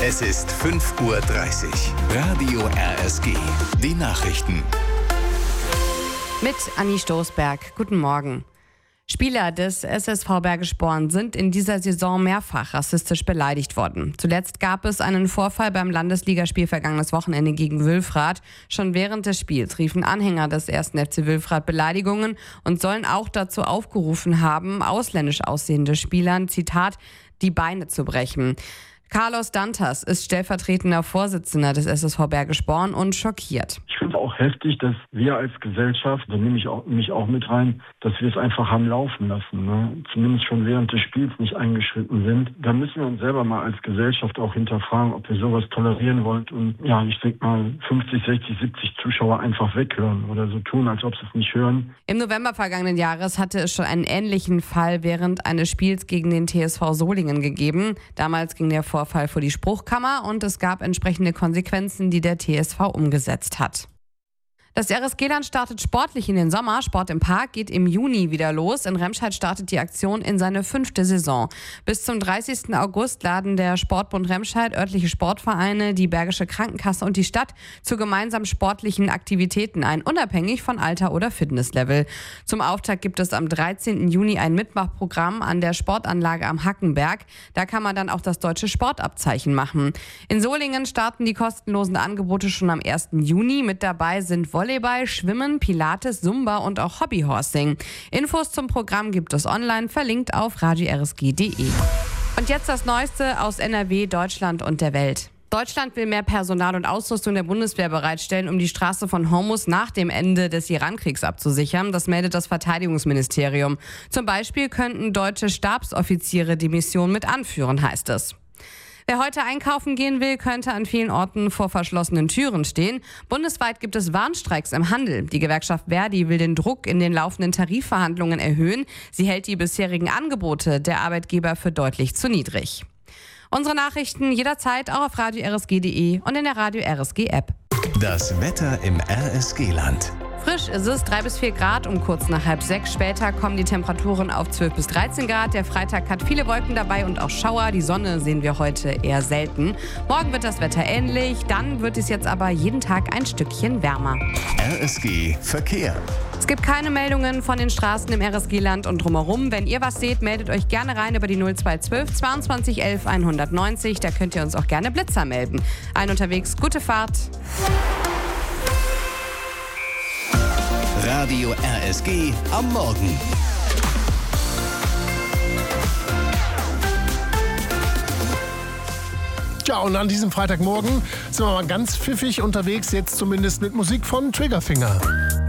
Es ist 5:30 Uhr. Radio RSG. Die Nachrichten. Mit Anni Stoßberg. Guten Morgen. Spieler des SSV Bergisch Born sind in dieser Saison mehrfach rassistisch beleidigt worden. Zuletzt gab es einen Vorfall beim Landesligaspiel vergangenes Wochenende gegen Wülfrath. Schon während des Spiels riefen Anhänger des 1. FC Wülfrath Beleidigungen und sollen auch dazu aufgerufen haben, ausländisch aussehende Spielern, Zitat, die Beine zu brechen. Carlos Dantas ist stellvertretender Vorsitzender des SSV Bergisch Born und schockiert. Ich finde auch heftig, dass wir als Gesellschaft, da nehme ich mich auch mit rein, dass wir es einfach haben laufen lassen. Ne? Zumindest schon während des Spiels nicht eingeschritten sind. Da müssen wir uns selber mal als Gesellschaft auch hinterfragen, ob wir sowas tolerieren wollen. Und ja, ich denke mal 50, 60, 70 Zuschauer einfach weghören oder so tun, als ob sie es nicht hören. Im November vergangenen Jahres hatte es schon einen ähnlichen Fall während eines Spiels gegen den TSV Solingen gegeben. Damals ging der Vorfall vor die Spruchkammer und es gab entsprechende Konsequenzen, die der TSV umgesetzt hat. Das RSG-Land startet sportlich in den Sommer. Sport im Park geht im Juni wieder los. In Remscheid startet die Aktion in seine 5. Saison. Bis zum 30. August laden der Sportbund Remscheid, örtliche Sportvereine, die Bergische Krankenkasse und die Stadt zu gemeinsamen sportlichen Aktivitäten ein, unabhängig von Alter oder Fitnesslevel. Zum Auftakt gibt es am 13. Juni ein Mitmachprogramm an der Sportanlage am Hackenberg. Da kann man dann auch das deutsche Sportabzeichen machen. In Solingen starten die kostenlosen Angebote schon am 1. Juni. Mit dabei sind Volleyball, Schwimmen, Pilates, Zumba und auch Hobbyhorsing. Infos zum Programm gibt es online, verlinkt auf radiorsg.de. Und jetzt das Neueste aus NRW, Deutschland und der Welt. Deutschland will mehr Personal und Ausrüstung der Bundeswehr bereitstellen, um die Straße von Hormuz nach dem Ende des Irankriegs abzusichern. Das meldet das Verteidigungsministerium. Zum Beispiel könnten deutsche Stabsoffiziere die Mission mit anführen, heißt es. Wer heute einkaufen gehen will, könnte an vielen Orten vor verschlossenen Türen stehen. Bundesweit gibt es Warnstreiks im Handel. Die Gewerkschaft Verdi will den Druck in den laufenden Tarifverhandlungen erhöhen. Sie hält die bisherigen Angebote der Arbeitgeber für deutlich zu niedrig. Unsere Nachrichten jederzeit auch auf radiorsg.de und in der Radio RSG App. Das Wetter im RSG-Land. Frisch ist es, 3 bis 4 Grad und kurz nach 5:30 später kommen die Temperaturen auf 12 bis 13 Grad. Der Freitag hat viele Wolken dabei und auch Schauer. Die Sonne sehen wir heute eher selten. Morgen wird das Wetter ähnlich, dann wird es jetzt aber jeden Tag ein Stückchen wärmer. RSG Verkehr. Es gibt keine Meldungen von den Straßen im RSG-Land und drumherum. Wenn ihr was seht, meldet euch gerne rein über die 0212 22 11 190. Da könnt ihr uns auch gerne Blitzer melden. Allen unterwegs, gute Fahrt. Radio RSG am Morgen. Tja, und an diesem Freitagmorgen sind wir mal ganz pfiffig unterwegs, jetzt zumindest mit Musik von Triggerfinger.